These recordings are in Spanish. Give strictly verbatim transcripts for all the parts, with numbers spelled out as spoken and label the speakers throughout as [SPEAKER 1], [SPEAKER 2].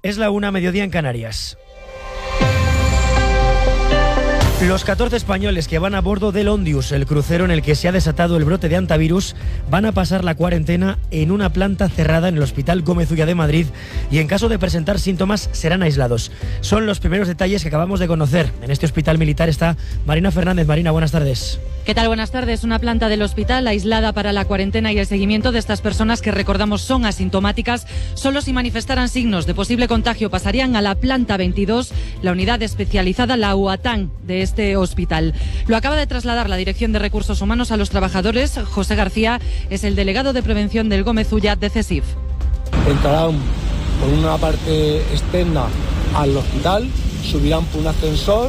[SPEAKER 1] Es la una, mediodía en Canarias. Los catorce españoles que van a bordo del Ondius, el crucero en el que se ha desatado el brote de hantavirus, van a pasar la cuarentena en una planta cerrada en el Hospital Gómez Ulla de Madrid y en caso de presentar síntomas serán aislados. Son los primeros detalles que acabamos de conocer. En este hospital militar está Marina Fernández. Marina, buenas tardes.
[SPEAKER 2] ¿Qué tal? Buenas tardes. Una planta del hospital aislada para la cuarentena y el seguimiento de estas personas que, recordamos, son asintomáticas. Solo si manifestaran signos de posible contagio pasarían a la planta veintidós, la unidad especializada, la U A T A N de este hospital. Lo acaba de trasladar la Dirección de Recursos Humanos a los trabajadores. José García es el delegado de prevención del Gómez Ulla de CESIF.
[SPEAKER 3] Entrarán por una parte externa al hospital, subirán por un ascensor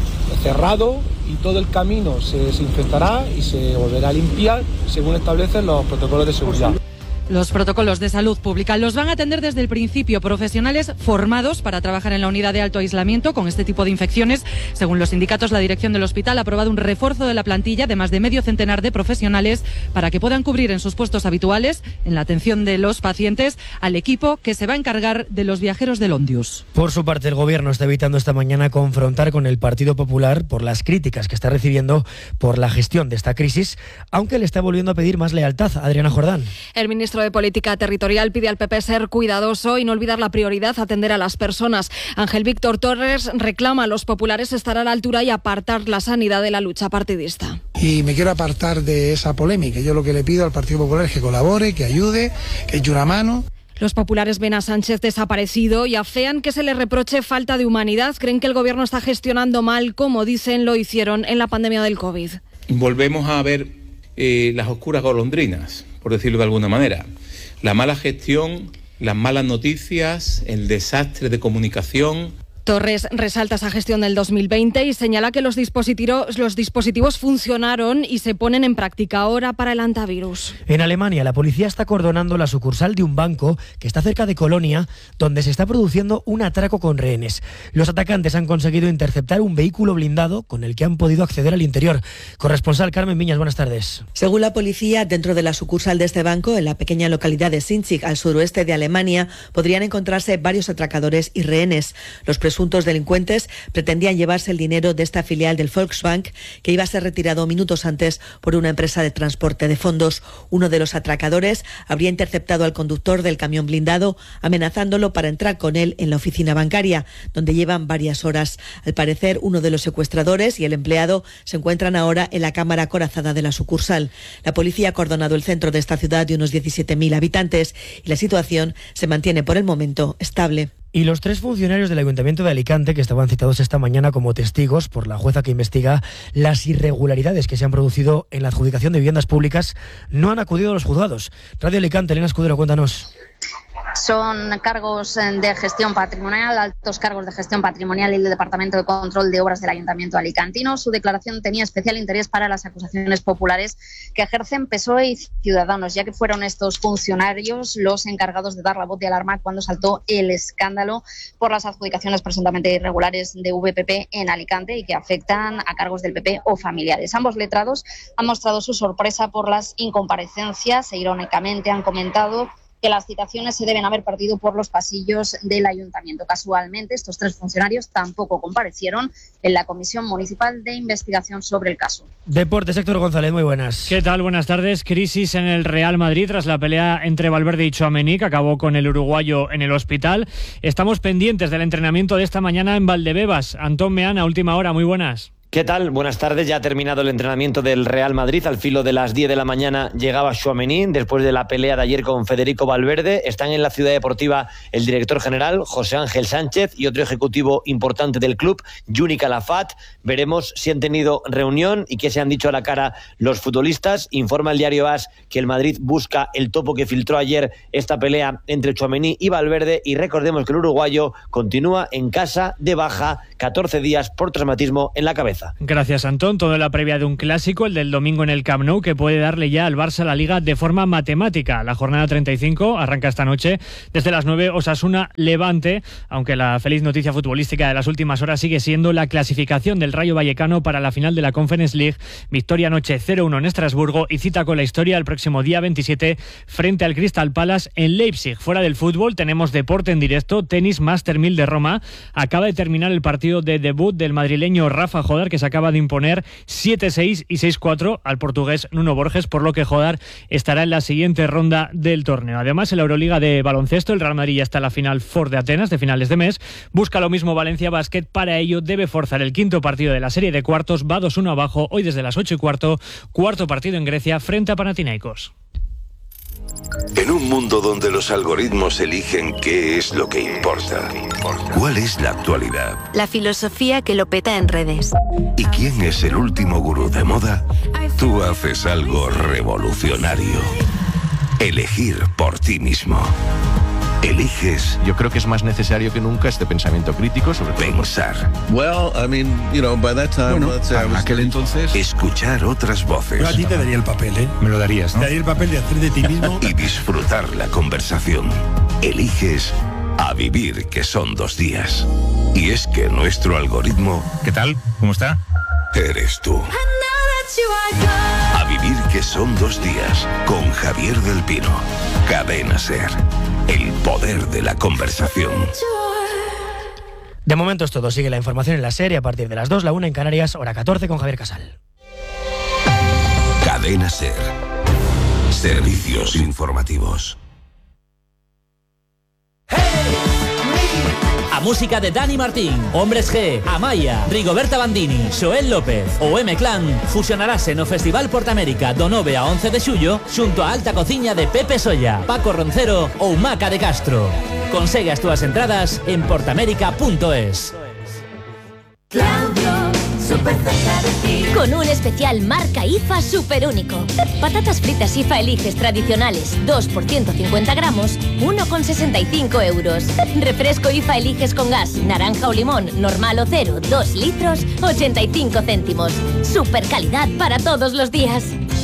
[SPEAKER 3] cerrado y todo el camino se desinfectará y se volverá a limpiar según establecen los protocolos de seguridad.
[SPEAKER 2] Los protocolos de salud pública los van a atender desde el principio profesionales formados para trabajar en la unidad de alto aislamiento con este tipo de infecciones. Según los sindicatos, la dirección del hospital ha aprobado un refuerzo de la plantilla de más de medio centenar de profesionales para que puedan cubrir en sus puestos habituales, en la atención de los pacientes, al equipo que se va a encargar de los viajeros del Ondius.
[SPEAKER 1] Por su parte, el Gobierno está evitando esta mañana confrontar con el Partido Popular por las críticas que está recibiendo por la gestión de esta crisis, aunque le está volviendo a pedir más lealtad. Adriana Jordán.
[SPEAKER 4] El ministro de Política Territorial pide al P P ser cuidadoso y no olvidar la prioridad, atender a las personas. Ángel Víctor Torres reclama a los populares estar a la altura y apartar la sanidad de la lucha partidista.
[SPEAKER 5] Y me quiero apartar de esa polémica. Yo lo que le pido al Partido Popular es que colabore, que ayude, que eche una mano.
[SPEAKER 4] Los populares ven a Sánchez desaparecido y afean que se le reproche falta de humanidad. Creen que el Gobierno está gestionando mal, como dicen lo hicieron en la pandemia del COVID.
[SPEAKER 6] Volvemos a ver eh, las oscuras golondrinas, por decirlo de alguna manera. La mala gestión, las malas noticias, el desastre de comunicación.
[SPEAKER 4] Torres resalta esa gestión del dos mil veinte y señala que los dispositivos, los dispositivos funcionaron y se ponen en práctica ahora para el hantavirus.
[SPEAKER 1] En Alemania, la policía está acordonando la sucursal de un banco que está cerca de Colonia, donde se está produciendo un atraco con rehenes. Los atacantes han conseguido interceptar un vehículo blindado con el que han podido acceder al interior. Corresponsal Carmen Viñas, buenas tardes.
[SPEAKER 7] Según la policía, dentro de la sucursal de este banco, en la pequeña localidad de Sinzig, al suroeste de Alemania, podrían encontrarse varios atracadores y rehenes. Los presuntos delincuentes pretendían llevarse el dinero de esta filial del Volksbank, que iba a ser retirado minutos antes por una empresa de transporte de fondos. Uno de los atracadores habría interceptado al conductor del camión blindado, amenazándolo para entrar con él en la oficina bancaria, donde llevan varias horas. Al parecer, uno de los secuestradores y el empleado se encuentran ahora en la cámara acorazada de la sucursal. La policía ha acordonado el centro de esta ciudad de unos diecisiete mil habitantes y la situación se mantiene por el momento estable.
[SPEAKER 1] Y los tres funcionarios del Ayuntamiento de Alicante, que estaban citados esta mañana como testigos por la jueza que investiga las irregularidades que se han producido en la adjudicación de viviendas públicas, no han acudido a los juzgados. Radio Alicante, Elena Escudero, cuéntanos.
[SPEAKER 8] Son cargos de gestión patrimonial, altos cargos de gestión patrimonial y el Departamento de Control de Obras del Ayuntamiento alicantino. Su declaración tenía especial interés para las acusaciones populares que ejercen P S O E y Ciudadanos, ya que fueron estos funcionarios los encargados de dar la voz de alarma cuando saltó el escándalo por las adjudicaciones presuntamente irregulares de V P P en Alicante y que afectan a cargos del P P o familiares. Ambos letrados han mostrado su sorpresa por las incomparecencias e irónicamente han comentado que las citaciones se deben haber partido por los pasillos del ayuntamiento. Casualmente, estos tres funcionarios tampoco comparecieron en la Comisión Municipal de Investigación sobre el caso.
[SPEAKER 1] Deportes, Héctor González, muy buenas.
[SPEAKER 9] ¿Qué tal? Buenas tardes. Crisis en el Real Madrid tras la pelea entre Valverde y Tchouaméni, que acabó con el uruguayo en el hospital. Estamos pendientes del entrenamiento de esta mañana en Valdebebas. Antón Meana, a última hora, muy buenas.
[SPEAKER 10] ¿Qué tal? Buenas tardes. Ya ha terminado el entrenamiento del Real Madrid. Al filo de las diez de la mañana llegaba Tchouaméni después de la pelea de ayer con Federico Valverde. Están en la ciudad deportiva el director general, José Ángel Sánchez, y otro ejecutivo importante del club, Juni Calafat. Veremos si han tenido reunión y qué se han dicho a la cara los futbolistas. Informa el diario AS que el Madrid busca el topo que filtró ayer esta pelea entre Tchouaméni y Valverde. Y recordemos que el uruguayo continúa en casa de baja, catorce días por traumatismo en la cabeza. Baeza.
[SPEAKER 9] Gracias, Antón. Todo en la previa de un clásico, el del domingo en el Camp Nou, que puede darle ya al Barça la Liga de forma matemática. La jornada treinta y cinco arranca esta noche desde las nueve, Osasuna Levante, aunque la feliz noticia futbolística de las últimas horas sigue siendo la clasificación del Rayo Vallecano para la final de la Conference League. Victoria anoche cero uno en Estrasburgo y cita con la historia el próximo día veintisiete frente al Crystal Palace en Leipzig. Fuera del fútbol tenemos deporte en directo, tenis Master mil de Roma. Acaba de terminar el partido de debut del madrileño Rafa Jodar, que se acaba de imponer siete seis y seis cuatro al portugués Nuno Borges, por lo que Jodar estará en la siguiente ronda del torneo. Además, en la Euroliga de baloncesto, el Real Madrid ya está en la final Ford de Atenas de finales de mes. Busca lo mismo Valencia Basket. Para ello debe forzar el quinto partido de la serie de cuartos. Va dos uno abajo hoy desde las ocho y cuarto. Cuarto partido en Grecia frente a Panathinaikos.
[SPEAKER 11] En un mundo donde los algoritmos eligen qué es lo que importa, ¿cuál es la actualidad?
[SPEAKER 12] La filosofía que lo peta en redes.
[SPEAKER 11] ¿Y quién es el último gurú de moda? Tú haces algo revolucionario. Elegir por ti mismo. Eliges.
[SPEAKER 13] Yo creo que es más necesario que nunca este pensamiento crítico sobre
[SPEAKER 11] pensar.
[SPEAKER 14] Well, I mean, you know, by that time,
[SPEAKER 11] bueno,
[SPEAKER 14] let's say I was
[SPEAKER 11] aquel entonces escuchar otras voces.
[SPEAKER 15] Yo a ti te daría el papel, ¿eh?
[SPEAKER 13] Me lo darías, ¿no?
[SPEAKER 15] Te daría el papel de hacer de ti mismo
[SPEAKER 11] y disfrutar la conversación. Eliges a vivir, que son dos días. Y es que nuestro algoritmo...
[SPEAKER 13] ¿Qué tal? ¿Cómo está?
[SPEAKER 11] Eres tú. A vivir, que son dos días, con Javier del Pino. Cadena SER. El poder de la conversación.
[SPEAKER 1] De momento es todo. Sigue la información en la serie a partir de las dos, la una en Canarias, hora catorce con Javier Casal.
[SPEAKER 11] Cadena SER. Servicios informativos.
[SPEAKER 16] A música de Dani Martín, Hombres G, Amaya, Rigoberta Bandini, Xoel López o M-Clan fusionarase no Festival Portamérica do nove a once de xullo xunto a alta cociña de Pepe Solla, Paco Roncero ou Maca de Castro. Consegue as túas entradas en portamérica punto es.
[SPEAKER 17] Claudio, súper cerca de ti. Con un especial marca I F A súper único. Patatas fritas I F A Eliges tradicionales, dos por ciento cincuenta gramos, uno con sesenta y cinco euros. Refresco I F A Eliges con gas, naranja o limón, normal o cero, dos litros, ochenta y cinco céntimos. Super calidad para todos los días.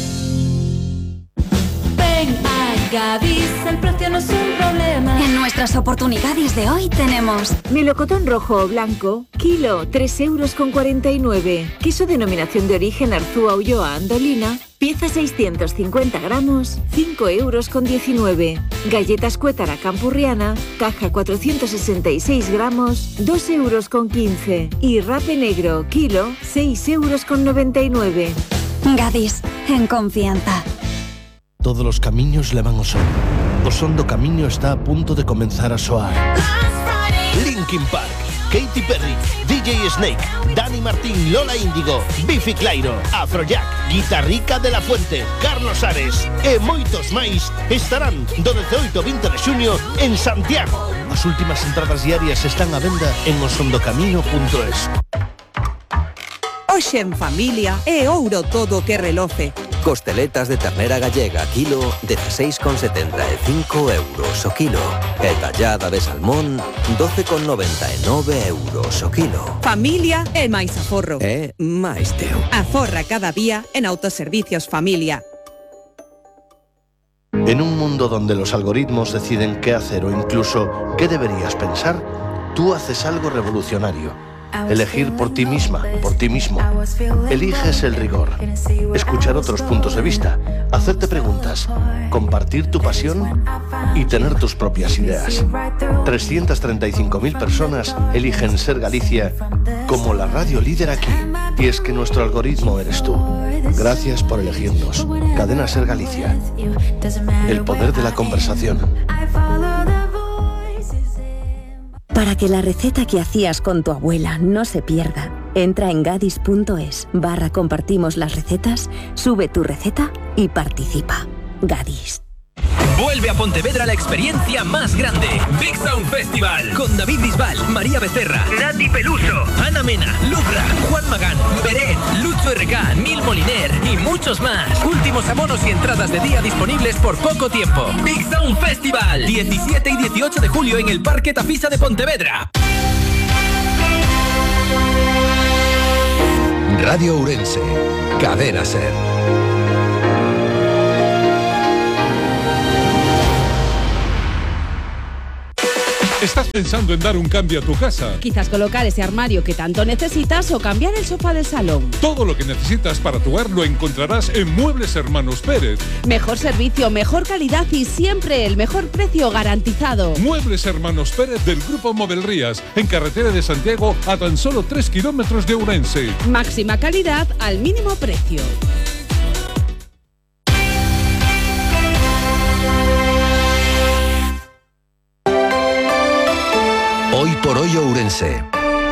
[SPEAKER 18] Ven a Gadis, el precio no es un problema.
[SPEAKER 19] En nuestras oportunidades de hoy tenemos
[SPEAKER 20] melocotón rojo o blanco, kilo, tres euros con cuarenta y nueve. Queso denominación de origen Arzúa Ulloa Andolina, pieza seiscientos cincuenta gramos, cinco euros con diecinueve. Galletas Cuétara Campurriana, caja cuatrocientos sesenta y seis gramos, dos euros con quince. Y rape negro, kilo, seis euros con noventa y nueve.
[SPEAKER 19] Gadis, en confianza.
[SPEAKER 21] Todos los camiños levan ao sol. O son do camiño está a punto de comenzar a soar. Linkin Park, Katy Perry, D J Snake, Dani Martín, Lola Índigo, Bifi Clyro, Afrojack, Guitarrica de la Fuente, Carlos Ares e moitos máis estarán do dezooito ao vinte de xuño en Santiago. As últimas entradas diarias están a venda en osondocamino punto es.
[SPEAKER 22] Hoxe en familia é ouro todo que reloce.
[SPEAKER 23] Costeletas de ternera gallega kilo, dieciséis con setenta e cinco euros o kilo. E tallada de salmón, doce con noventa e nove euros o kilo.
[SPEAKER 22] Familia é máis aforro.
[SPEAKER 23] É máis teu.
[SPEAKER 22] Aforra cada día en Autoservicios Familia.
[SPEAKER 21] En un mundo donde los algoritmos deciden qué hacer o incluso qué deberías pensar, tú haces algo revolucionario. Elegir por ti misma, por ti mismo. Eliges el rigor. Escuchar otros puntos de vista. Hacerte preguntas. Compartir tu pasión y tener tus propias ideas. trescientas treinta y cinco mil personas eligen Ser Galicia como la radio líder aquí. Y es que nuestro algoritmo eres tú. Gracias por elegirnos. Cadena Ser Galicia. El poder de la conversación.
[SPEAKER 24] Para que la receta que hacías con tu abuela no se pierda, entra en gadis punto es barra compartimos las recetas, sube tu receta y participa. Gadis.
[SPEAKER 25] Vuelve a Pontevedra la experiencia más grande. Big Sound Festival. Con David Bisbal, María Becerra, Nati Peluso, Ana Mena, Lubra, Juan Magán, Beret, Lucho R K, Nil Moliner y muchos más. Últimos abonos y entradas de día disponibles por poco tiempo. Big Sound Festival. diecisiete y dieciocho de julio en el Parque Tafisa de Pontevedra.
[SPEAKER 11] Radio Ourense, Cadena SER.
[SPEAKER 2] ¿Estás pensando en dar un cambio a tu casa?
[SPEAKER 3] Quizás colocar ese armario que tanto necesitas o cambiar el sofá del salón.
[SPEAKER 2] Todo lo que necesitas para tu hogar lo encontrarás en Muebles Hermanos Pérez.
[SPEAKER 3] Mejor servicio, mejor calidad y siempre el mejor precio garantizado.
[SPEAKER 2] Muebles Hermanos Pérez del Grupo Movelrías, en carretera de Santiago a tan solo tres kilómetros de Ourense.
[SPEAKER 3] Máxima calidad al mínimo precio.
[SPEAKER 11] Hoy por hoy Ourense.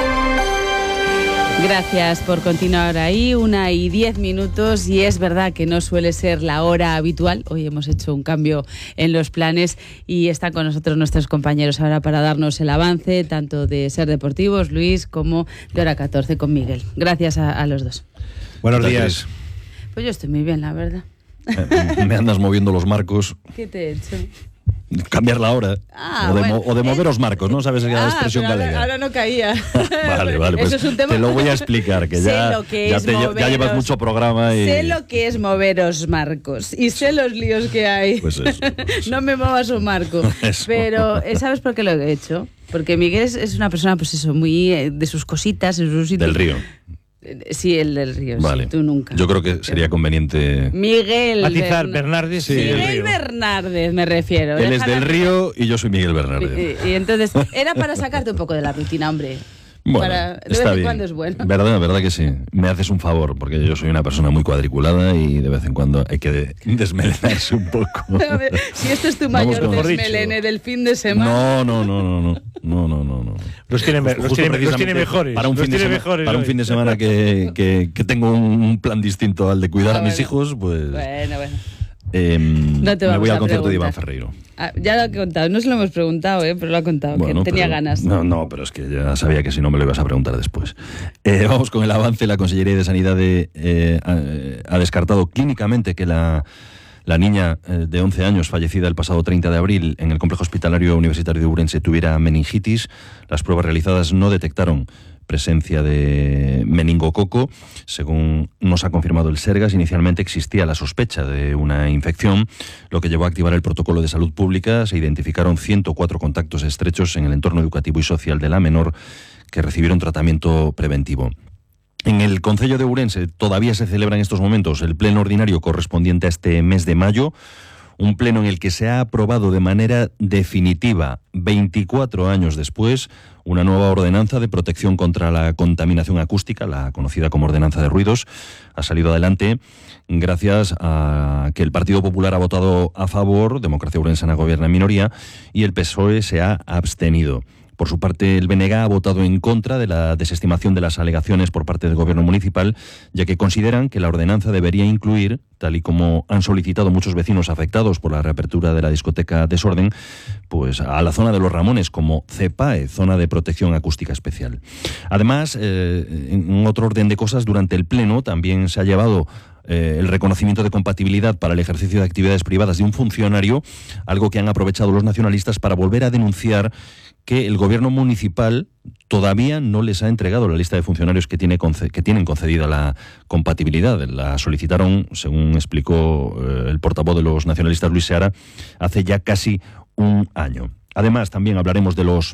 [SPEAKER 3] Gracias por continuar ahí, una y diez minutos, y es verdad que no suele ser la hora habitual. Hoy hemos hecho un cambio en los planes y están con nosotros nuestros compañeros ahora para darnos el avance, tanto de Ser Deportivos, Luis, como de Hora catorce con Miguel. Gracias a, a los dos.
[SPEAKER 4] Buenos días.
[SPEAKER 3] Pues yo estoy muy bien, la verdad.
[SPEAKER 4] Eh, me andas moviendo los marcos.
[SPEAKER 3] ¿Qué te he hecho?
[SPEAKER 4] Cambiar la hora.
[SPEAKER 3] Ah,
[SPEAKER 4] o, de
[SPEAKER 3] bueno.
[SPEAKER 4] mo- o de mover los marcos, ¿no? ¿Sabes la
[SPEAKER 3] Ah,
[SPEAKER 4] expresión
[SPEAKER 3] pero ahora,
[SPEAKER 4] galega?
[SPEAKER 3] ahora no caía.
[SPEAKER 4] Vale, vale, pues
[SPEAKER 3] Eso es un tema-
[SPEAKER 4] te lo voy a explicar, que
[SPEAKER 3] Sé
[SPEAKER 4] ya,
[SPEAKER 3] lo que
[SPEAKER 4] ya,
[SPEAKER 3] es
[SPEAKER 4] te lle- ya llevas
[SPEAKER 3] moveros.
[SPEAKER 4] mucho programa y...
[SPEAKER 3] Sé lo que es moveros marcos y sé los líos que hay.
[SPEAKER 4] Pues eso, pues
[SPEAKER 3] No me muevas un marco.
[SPEAKER 4] Eso.
[SPEAKER 3] Pero, ¿eh, ¿sabes por qué lo he hecho? Porque Miguel es, es una persona, pues eso, muy eh, de sus cositas, de sus sitios.
[SPEAKER 4] Del río.
[SPEAKER 3] Eh, Sí, el del río. sí,
[SPEAKER 4] Vale.
[SPEAKER 3] tú nunca.
[SPEAKER 4] Yo creo que sería conveniente...
[SPEAKER 3] Miguel.
[SPEAKER 4] Matizar,
[SPEAKER 3] Berna-
[SPEAKER 4] Bernardes, sí,
[SPEAKER 3] Miguel
[SPEAKER 4] del Río.
[SPEAKER 3] Bernárdez, me refiero.
[SPEAKER 4] Él es
[SPEAKER 3] Déjala-
[SPEAKER 4] del río y yo soy Miguel Bernardes.
[SPEAKER 3] Y, y entonces, era para sacarte un poco de la rutina, hombre.
[SPEAKER 4] Bueno,
[SPEAKER 3] Para- de
[SPEAKER 4] está
[SPEAKER 3] vez en
[SPEAKER 4] bien.
[SPEAKER 3] cuando es bueno.
[SPEAKER 4] Verdad, verdad que sí. Me haces un favor, porque yo soy una persona muy cuadriculada y de vez en cuando hay que de- desmelenarse un poco.
[SPEAKER 3] A ver, si esto es tu
[SPEAKER 4] Vamos
[SPEAKER 3] mayor
[SPEAKER 4] con-
[SPEAKER 3] desmelene del fin de semana.
[SPEAKER 4] No, no, no, no, no, no, no, no, no.
[SPEAKER 5] Los tiene me- los
[SPEAKER 4] Justo
[SPEAKER 5] tiene- los
[SPEAKER 4] precisamente
[SPEAKER 5] tiene mejores,
[SPEAKER 4] Para un
[SPEAKER 5] los
[SPEAKER 4] fin de
[SPEAKER 5] tiene
[SPEAKER 4] sema-
[SPEAKER 5] mejores
[SPEAKER 4] para un
[SPEAKER 5] hoy.
[SPEAKER 4] fin de semana que, que, que tengo un plan distinto al de cuidar
[SPEAKER 3] Ah,
[SPEAKER 4] a mis
[SPEAKER 3] bueno.
[SPEAKER 4] hijos, pues
[SPEAKER 3] Bueno, bueno.
[SPEAKER 4] eh,
[SPEAKER 3] No te
[SPEAKER 4] me
[SPEAKER 3] vamos
[SPEAKER 4] voy
[SPEAKER 3] a
[SPEAKER 4] al concierto de
[SPEAKER 3] preguntar.
[SPEAKER 4] Iván Ferreiro.
[SPEAKER 3] Ah, ya lo he contado, no se lo hemos preguntado, ¿eh? Pero lo ha contado,
[SPEAKER 4] Bueno,
[SPEAKER 3] que tenía
[SPEAKER 4] pero-
[SPEAKER 3] ganas.
[SPEAKER 4] No, no, pero es que ya sabía que si no me lo ibas a preguntar después. Eh, vamos con el avance. La Consellería de Sanidad de, eh, ha, ha descartado clínicamente que la, la niña eh, de once años fallecida el pasado treinta de abril en el Complejo Hospitalario Universitario de Ourense tuviera meningitis. Las pruebas realizadas no detectaron presencia de meningococo. Según nos ha confirmado el Sergas, inicialmente existía la sospecha de una infección, lo que llevó a activar el protocolo de salud pública. Se identificaron ciento cuatro contactos estrechos en el entorno educativo y social de la menor que recibieron tratamiento preventivo. En el Concello de Ourense todavía se celebra en estos momentos el pleno ordinario correspondiente a este mes de mayo, un pleno en el que se ha aprobado de manera definitiva, veinticuatro años después, una nueva ordenanza de protección contra la contaminación acústica, la conocida como ordenanza de ruidos. Ha salido adelante gracias a que el Partido Popular ha votado a favor, Democracia Ourensana gobierna en minoría, y el P S O E se ha abstenido. Por su parte, el B N G ha votado en contra de la desestimación de las alegaciones por parte del Gobierno municipal, ya que consideran que la ordenanza debería incluir, tal y como han solicitado muchos vecinos afectados por la reapertura de la discoteca Desorden, pues a la zona de los Ramones como CEPAE, Zona de Protección Acústica Especial. Además, eh, en otro orden de cosas, durante el Pleno también se ha llevado eh, el reconocimiento de compatibilidad para el ejercicio de actividades privadas de un funcionario, algo que han aprovechado los nacionalistas para volver a denunciar que el gobierno municipal todavía no les ha entregado la lista de funcionarios que, tiene conce- que tienen concedida la compatibilidad. La solicitaron, según explicó eh, el portavoz de los nacionalistas, Luis Seara, hace ya casi un año. Además, también hablaremos de los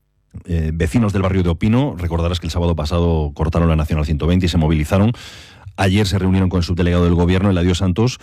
[SPEAKER 4] eh, vecinos del barrio de Opino. Recordarás que el sábado pasado cortaron la Nacional ciento veinte y se movilizaron. Ayer se reunieron con el subdelegado del gobierno, Eladio Santos.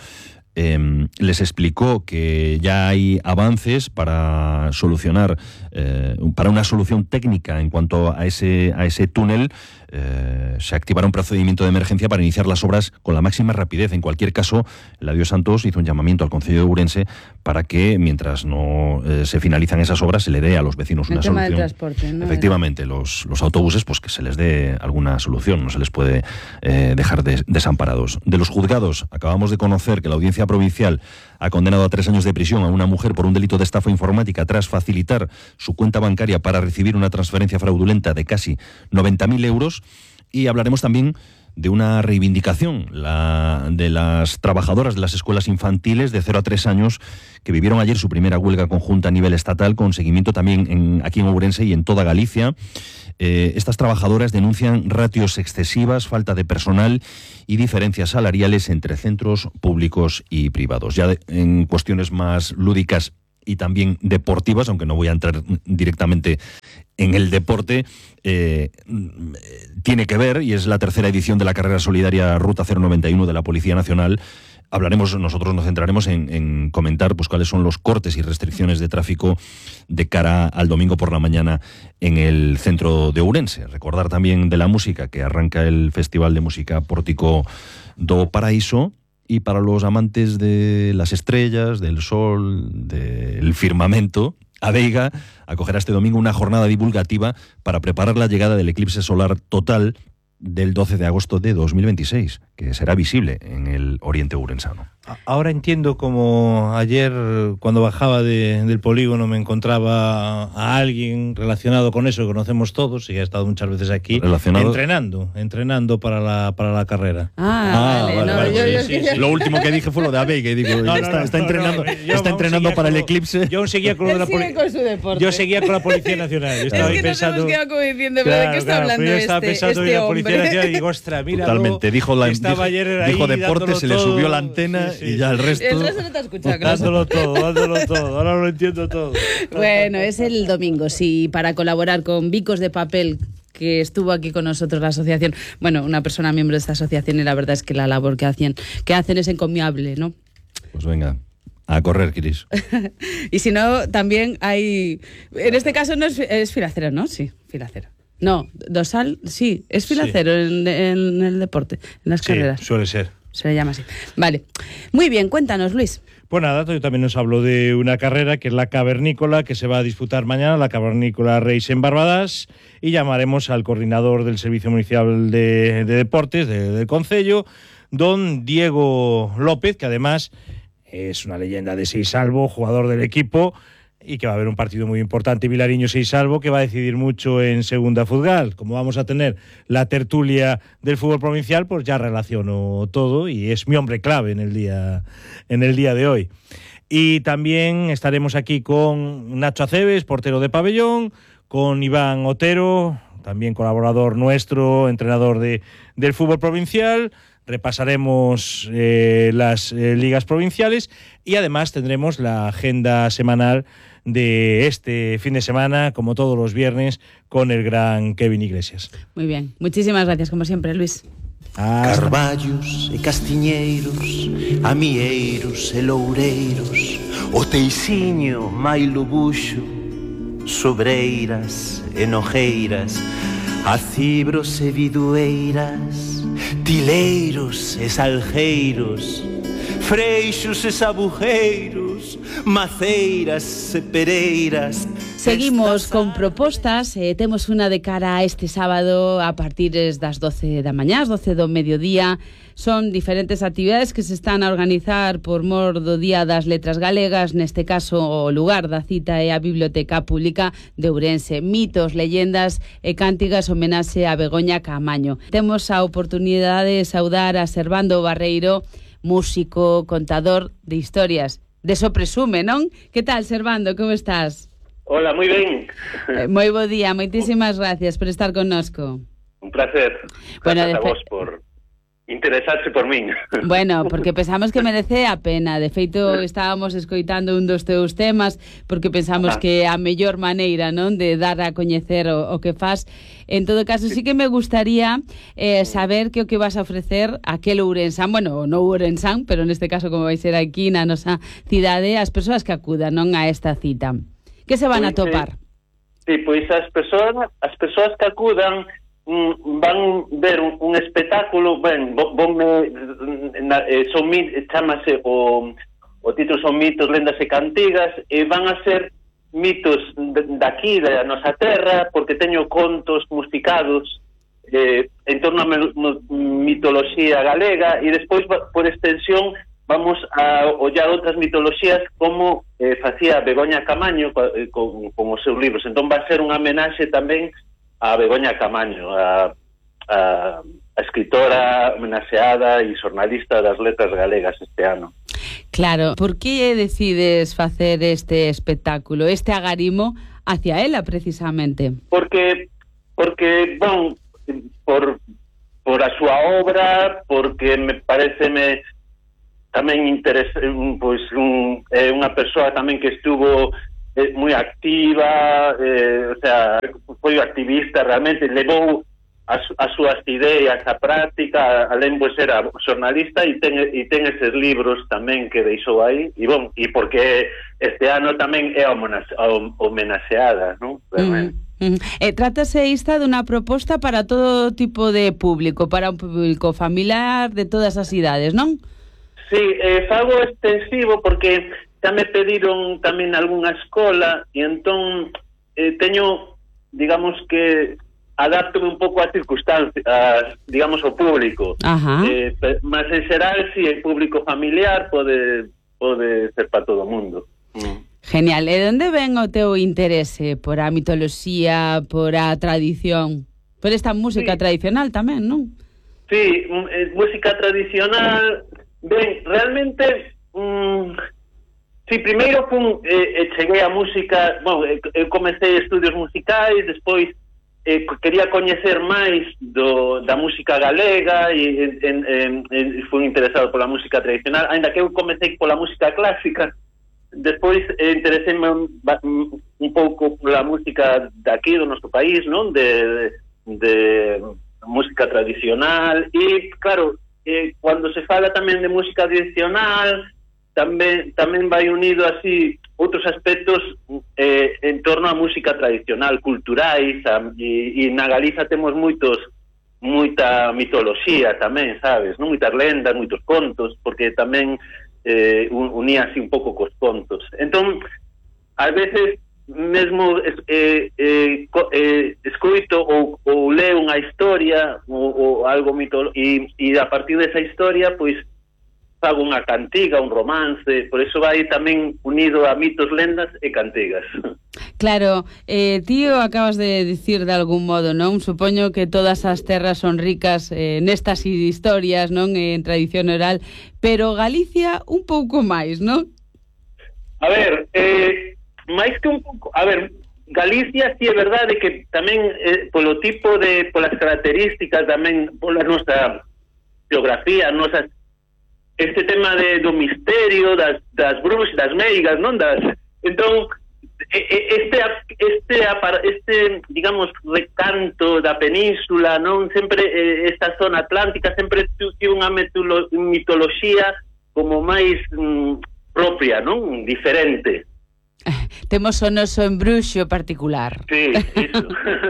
[SPEAKER 4] Eh, les explicó que ya hay avances para solucionar, eh, para una solución técnica en cuanto a ese, a ese túnel. Eh, se activará un procedimiento de emergencia para iniciar las obras con la máxima rapidez. En cualquier caso, Eladio Santos hizo un llamamiento al Concello de Ourense para que, mientras no eh, se finalizan esas obras, se le dé a los vecinos
[SPEAKER 3] El
[SPEAKER 4] una
[SPEAKER 3] tema del
[SPEAKER 4] solución.
[SPEAKER 3] transporte, ¿no?
[SPEAKER 4] Efectivamente, los, los autobuses, pues que se les dé alguna solución, no se les puede eh, dejar des- desamparados. De los juzgados, acabamos de conocer que la Audiencia Provincial ha condenado a tres años de prisión a una mujer por un delito de estafa informática tras facilitar su cuenta bancaria para recibir una transferencia fraudulenta de casi noventa mil euros. Y hablaremos también de una reivindicación, la de las trabajadoras de las escuelas infantiles de cero a tres años que vivieron ayer su primera huelga conjunta a nivel estatal, con seguimiento también en, aquí en Ourense y en toda Galicia. Eh, estas trabajadoras denuncian ratios excesivas, falta de personal y diferencias salariales entre centros públicos y privados. Ya de, en cuestiones más lúdicas y también deportivas, aunque no voy a entrar directamente en el deporte, eh, tiene que ver, y es la tercera edición de la carrera solidaria Ruta cero noventa y uno de la Policía Nacional. Hablaremos, nosotros nos centraremos en, en comentar pues cuáles son los cortes y restricciones de tráfico de cara al domingo por la mañana en el centro de Ourense. Recordar también de la música, que arranca el Festival de Música Pórtico do Paraíso, y para los amantes de las estrellas, del sol, del firmamento, a Veiga acogerá este domingo una jornada divulgativa para preparar la llegada del eclipse solar total del doce de agosto de dos mil veintiséis, que será visible en el oriente ourensano.
[SPEAKER 5] Ahora entiendo como ayer, cuando bajaba de, del polígono, me encontraba a alguien relacionado con eso, que conocemos todos y ha estado muchas veces aquí, entrenando, entrenando para la, para la carrera.
[SPEAKER 3] Ah, ah vale, vale, no, vale,
[SPEAKER 5] yo,
[SPEAKER 3] sí,
[SPEAKER 5] yo,
[SPEAKER 3] sí,
[SPEAKER 5] yo,
[SPEAKER 3] sí.
[SPEAKER 4] Lo último que dije fue lo de Abeiga, y digo,
[SPEAKER 5] no, no,
[SPEAKER 4] está,
[SPEAKER 5] no,
[SPEAKER 4] está
[SPEAKER 5] no,
[SPEAKER 4] entrenando,
[SPEAKER 5] no, yo,
[SPEAKER 4] está entrenando para
[SPEAKER 5] con,
[SPEAKER 4] el eclipse.
[SPEAKER 5] Yo seguía con, la poli-
[SPEAKER 3] con su deporte.
[SPEAKER 5] Yo seguía con la Policía Nacional. Yo estaba
[SPEAKER 3] es que
[SPEAKER 5] pensando,
[SPEAKER 3] nos hemos quedado como diciendo, ¿pero
[SPEAKER 5] claro,
[SPEAKER 3] de qué está
[SPEAKER 5] claro,
[SPEAKER 3] hablando
[SPEAKER 5] yo estaba
[SPEAKER 3] este,
[SPEAKER 5] pensando
[SPEAKER 3] este
[SPEAKER 5] en la Policía
[SPEAKER 3] hombre?
[SPEAKER 5] Nacional y digo, ostras, mira.
[SPEAKER 4] Totalmente, dijo, la,
[SPEAKER 5] estaba
[SPEAKER 4] dijo,
[SPEAKER 5] ayer ahí
[SPEAKER 4] dijo deporte, se le
[SPEAKER 5] todo.
[SPEAKER 4] subió la antena, sí, sí, y ya el resto...
[SPEAKER 3] El resto no te ha escuchado.
[SPEAKER 5] Dándolo todo, dándolo todo, ahora lo entiendo todo.
[SPEAKER 3] Bueno, es el domingo, sí, para colaborar con Bicos de Papel, que estuvo aquí con nosotros la asociación, bueno, una persona miembro de esta asociación, y la verdad es que la labor que hacen, que hacen es encomiable, ¿no?
[SPEAKER 4] Pues venga, a correr, Cris.
[SPEAKER 3] Y si no, también hay, en este caso no es, es filacero, ¿no? Sí, filacero. No, dorsal, sí, es filacero sí. en, en el deporte, en las
[SPEAKER 5] sí,
[SPEAKER 3] carreras.
[SPEAKER 5] Suele ser.
[SPEAKER 3] Se le llama así. Vale. Muy bien, cuéntanos, Luis.
[SPEAKER 5] Pues nada, yo también nos hablo de una carrera que es la Cavernícola, que se va a disputar mañana, la Cavernícola Race en Barbadas, y llamaremos al coordinador del Servicio Municipal de, de Deportes de, del Concello, don Diego López, que además es una leyenda de Seisalvo, jugador del equipo, y que va a haber un partido muy importante, Vilariño-Seisalvo, que va a decidir mucho en segunda futgal. Como vamos a tener la tertulia del fútbol provincial, pues ya relaciono todo y es mi hombre clave en el día, en el día de hoy. Y también estaremos aquí con Nacho Aceves, portero de Pabellón, con Iván Otero, también colaborador nuestro, entrenador de, del fútbol provincial. Repasaremos eh, las eh, ligas provinciales y además tendremos la agenda semanal de este fin de semana, como todos los viernes, con el gran Kevin Iglesias.
[SPEAKER 3] Muy bien, muchísimas gracias, como siempre, Luis.
[SPEAKER 21] Hasta. Carballos e castiñeiros, amieiros e loureiros, o teixiño mailo buxo, sobreiras e nojeiras, acibros e bidueiras, tileiros e salgueiros, freixos e sabugueiros, maceiras e pereiras.
[SPEAKER 3] Seguimos con propostas, eh, temos unha de cara a este sábado a partir das doce da mañá, as doce do mediodía. Son diferentes actividades que se están a organizar por mor do Día das Letras Galegas. Neste caso, o lugar da cita é a Biblioteca Pública de Ourense. Mitos, leyendas e cántigas homenaxe a Begoña Caamaño. Temos a oportunidade de saudar a Servando Barreiro, músico, contador de historias. Deso presume, non? Que tal, Servando? Como estás?
[SPEAKER 6] Hola, moi ben.
[SPEAKER 3] Eh, moi bo día, moitísimas gracias por estar connosco.
[SPEAKER 6] Un placer.
[SPEAKER 3] Bueno,
[SPEAKER 6] gracias
[SPEAKER 3] de
[SPEAKER 6] a vos por interesarse por min.
[SPEAKER 3] Bueno, porque pensamos que merece a pena. De feito, estábamos escoitando un dos teus temas porque pensamos ah. que a mellor maneira, non, de dar a coñecer o, o que faz. En todo caso, sí que me gustaría eh, saber que o que vas a ofrecer aquel Ourensán, bueno, no Ourensán, pero neste caso como vai ser aquí na nosa cidade, as persoas que acudan, non, a esta cita. Que se van
[SPEAKER 6] pois,
[SPEAKER 3] a topar?
[SPEAKER 6] Sí, pois as persoas, as persoas que acudan mm, van ver un, un espectáculo, ben, vonme na, eh, son chamase o o título son mitos, lendas e cantigas, e van a ser mitos daqui da nosa terra, porque teño contos musicados eh, en torno a mitoloxía galega, e despois por extensión vamos a ollar outras mitoloxías como eh, facía Begoña Caamaño con, con, con os seus libros. Entón va a ser unha homenaxe tamén a Begoña Caamaño, a, a, a a escritora homenaxeada e xornalista das letras galegas este ano.
[SPEAKER 3] Claro, por que decides facer este espectáculo, este agarimo hacia ela precisamente?
[SPEAKER 6] Porque, porque bon, por, por a súa obra, porque me pareceme tamén interés, pois un, é unha persoa tamén que estuvo eh, moi activa, eh, o sea, foi activista realmente, levou as, as súas ideas á práctica, alén pois era xornalista e ten, e ten eses libros tamén que deixou aí, e bon, e porque este ano tamén é homenaxeada, non? Realmente.
[SPEAKER 3] Mm. Mm. Eh, trátase esta dunha proposta para todo tipo de público, para un público familiar de todas as idades, non?
[SPEAKER 6] Sí, eh, fago extensivo porque xa me pediron tamén algunha escola e entón eh, teño, digamos que adapto un pouco ás circunstancias, a, digamos, ao público. Eh, mas en xeral, si, el público familiar pode, pode ser para todo o mundo. Mm.
[SPEAKER 3] Genial. E onde ven o teu interese por a mitoloxía, por a tradición, por esta música sí. tradicional tamén, non?
[SPEAKER 6] Sí, eh, música tradicional. Ben, realmente mm, si, primeiro fun, eh, cheguei a música, bueno, eu comecei estudios musicais, despois eh, quería coñecer máis do, da música galega e en, en, en, fui interesado pola música tradicional, ainda que eu comecei pola música clásica, despois eh, interesei-me un, un pouco pola música daqui do noso país, non? De, de, de música tradicional e, claro, Eh, cando se fala tamén de música tradicional tamén tamén vai unido así outros aspectos eh, en torno á música tradicional, culturais, a, e, e na Galiza temos moitos moita mitoloxía tamén, sabes, non? Moitas lendas, moitos contos, porque tamén eh, unía así un pouco cos contos. Entón, ás veces mesmo eh, eh, eh, escoito ou, ou leo unha historia ou, ou algo mitológico e, e a partir desa historia pois fago unha cantiga, un romance, por eso vai tamén unido a mitos, lendas e cantigas.
[SPEAKER 3] Claro, eh, tío, acabas de dicir de algún modo, non? Supoño que todas as terras son ricas eh, nestas historias, non? En tradición oral, pero Galicia un pouco máis, non?
[SPEAKER 6] A ver, eh máis que un pouco, a ver, Galicia sí é verdade que tamén eh, polo tipo de, polas características tamén, pola nosa geografía, nosas, este tema de, do misterio, das, das bruxas, das meigas, non? Das, entón, este, este, este, digamos, recanto da península, non? Sempre, eh, esta zona atlántica, sempre tivo unha mitoloxía como máis mm, propia, non? Diferente.
[SPEAKER 3] Temos o noso embruxo particular.
[SPEAKER 6] Sí, iso.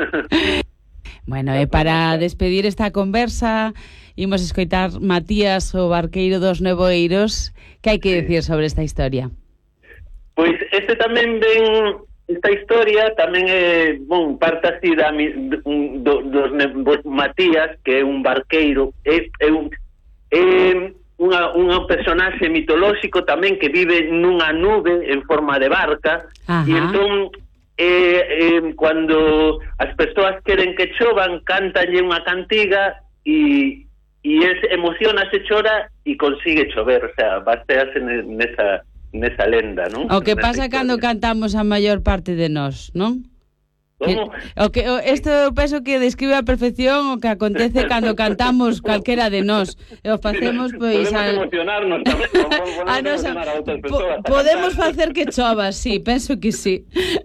[SPEAKER 3] Bueno, e para despedir esta conversa imos escoitar Matías, o barqueiro dos Nevoeiros. Que hai que decir sobre esta historia?
[SPEAKER 6] Pois este tamén ven, esta historia tamén é, bon, parte así da, do, dos Matías, que é un barqueiro, é, é un... É, Unha, unha personaxe mitolóxico tamén que vive nunha nube en forma de barca. Ajá. E entón eh, eh, cando as persoas queren que chovan, cántanlle unha cantiga e, e es, emocionase, chora e consigue chover, o sea, basease nesa, nesa lenda, non?
[SPEAKER 3] O que pasa cando cantamos a maior parte de nós, non? Que, o que, o, esto eu penso que describe a perfección o que acontece cando cantamos calquera de nós. E o facemos, pois...
[SPEAKER 6] Podemos a, emocionarnos tamén, podemos
[SPEAKER 3] a nos, emocionar a outras persoas. Po, podemos facer que chova, sí, penso que sí.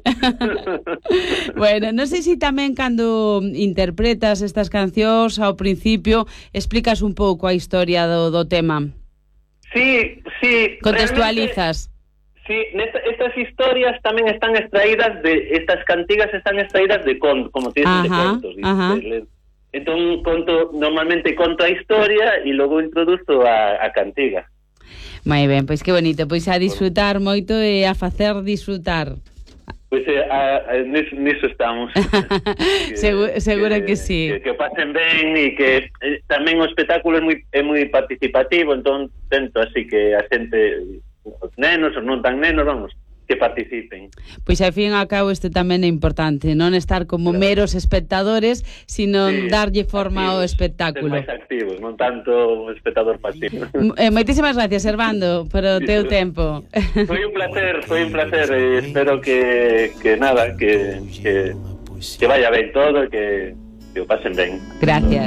[SPEAKER 3] Bueno, non sei se tamén cando interpretas estas cancións ao principio explicas un pouco a historia do, do tema.
[SPEAKER 6] Sí, sí.
[SPEAKER 3] Contextualizas.
[SPEAKER 6] Sí, nesta, estas historias tamén están extraídas de, estas cantigas están extraídas de contos, como te dicen, de contos. De, entón, conto, normalmente conto a historia e logo introduzo a, a cantiga.
[SPEAKER 3] Moi ben, pois que bonito, pois a disfrutar moito e a facer disfrutar.
[SPEAKER 6] Pois eh, a, a, niso, niso estamos.
[SPEAKER 3] que, seguro, seguro que, que sí.
[SPEAKER 6] Que, que pasen ben e que eh, tamén o espectáculo é moi, é moi participativo, entón tento así que a xente, os nenos, os non tan nenos, vamos, que participen.
[SPEAKER 3] Pois ao fin e ao cabo isto tamén é importante, non estar como claro. meros espectadores, sino sí, darlle forma activos, ao espectáculo.
[SPEAKER 6] Ser máis activos, non tanto espectador pasivo.
[SPEAKER 3] Eh, moitísimas gracias, Servando, por o teu sí, tempo.
[SPEAKER 6] Foi un placer, foi un placer, e espero que, que nada, que, que, que vaya ben todo, que, que o pasen ben.
[SPEAKER 3] Gracias.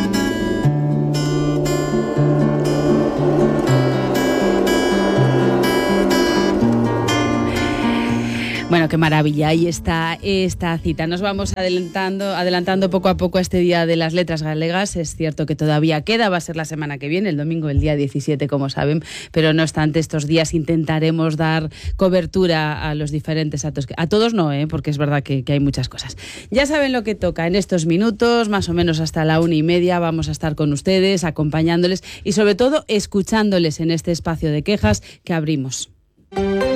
[SPEAKER 3] Bueno, qué maravilla, ahí está esta cita. Nos vamos adelantando, adelantando poco a poco a este Día de las Letras Galegas. Es cierto que todavía queda, va a ser la semana que viene, el domingo, el día diecisiete, como saben, pero no obstante, estos días intentaremos dar cobertura a los diferentes actos. A todos no, ¿eh? Porque es verdad que, que hay muchas cosas. Ya saben lo que toca en estos minutos, más o menos hasta la una y media, vamos a estar con ustedes, acompañándoles y sobre todo escuchándoles en este espacio de quejas que abrimos.